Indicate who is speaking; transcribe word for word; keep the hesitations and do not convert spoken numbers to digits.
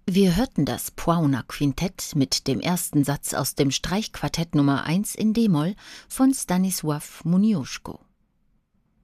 Speaker 1: Wir hörten das Poauna-Quintett mit dem ersten Satz aus dem Streichquartett Nummer eins in d-Moll von Stanisław Muniuszko.